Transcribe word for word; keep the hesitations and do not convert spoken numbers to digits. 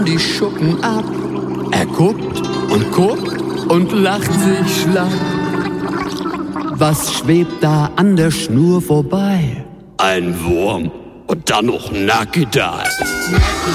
die Schuppen ab. Er guckt und guckt und lacht sich schlapp. Was schwebt da an der Schnur vorbei? Ein Wurm und dann noch Nackedei.